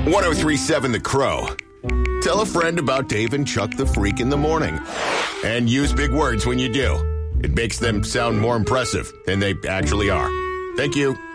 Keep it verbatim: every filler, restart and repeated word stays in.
one oh three point seven The Crow. Tell a friend about Dave and Chuck the Freak in the morning. And use big words when you do. It makes them sound more impressive than they actually are. Thank you.